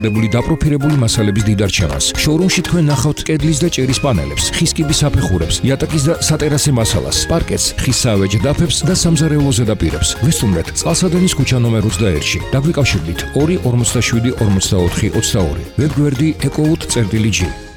დაპროფილებული მასალების დიდ არჩევანს. შოურუმში თქვენ ნახავთ კედლის და ჭერის პანელებს, ხის კიბის საფეხურებს, იატაკის და სატერასე მასალას, პარკეტს, ხის საავეჯ დაფებს და სამზარეულო ზედაპირებს. ვესტუმრეთ წყალსადენის ქუჩა ნომერ 21-ში. დაგვიკავშირდით 2 57 44 22. ვებგვერდი ecowood.gr